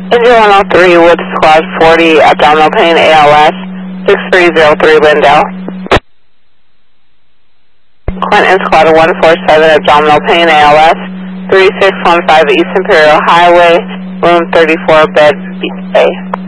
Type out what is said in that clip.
Engine 103 with squad 40, abdominal pain, ALS, 6303 Lindell. Clinton squad 147, abdominal pain, ALS, 3615 East Imperial Highway, room 34, bed A.